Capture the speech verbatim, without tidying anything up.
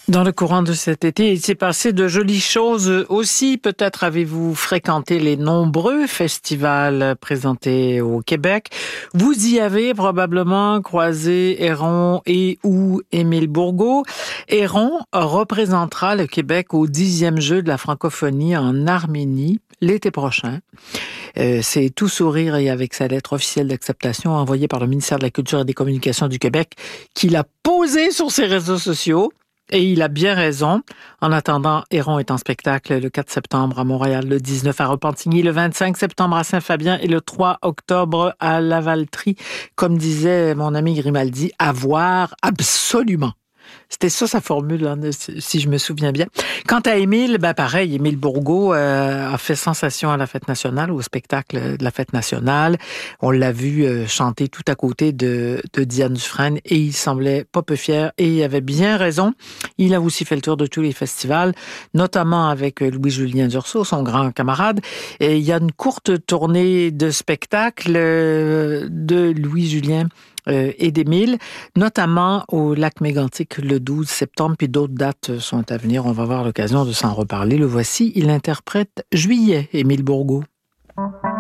Dans le courant de cet été, il s'est passé de jolies choses aussi. Peut-être avez-vous fréquenté les nombreux festivals présentés au Québec. Vous y avez probablement croisé Héron et ou Émile Bourgault. Héron représentera le Québec au dixième jeu de la francophonie en Arménie l'été prochain. Euh, c'est tout sourire et avec sa lettre officielle d'acceptation envoyée par le ministère de la Culture et des Communications du Québec qu'il a posée sur ses réseaux sociaux. Et il a bien raison. En attendant, Héron est en spectacle le quatre septembre à Montréal, le dix-neuf à Repentigny, le vingt-cinq septembre à Saint-Fabien et le trois octobre à Lavaltrie. Comme disait mon ami Grimaldi, à voir absolument. C'était ça sa formule, hein, si je me souviens bien. Quant à Émile, ben pareil, Émile Bourgault euh, a fait sensation à la Fête nationale, au spectacle de la Fête nationale. On l'a vu euh, chanter tout à côté de, de Diane Dufresne et il semblait pas peu fier et il avait bien raison. Il a aussi fait le tour de tous les festivals, notamment avec Louis-Julien Dursault, son grand camarade. Et il y a une courte tournée de spectacles de Louis-Julien Euh, et d'Émile, notamment au lac Mégantic le douze septembre, puis d'autres dates sont à venir. On va avoir l'occasion de s'en reparler. Le voici, il interprète Juillet, Émile Bourgault.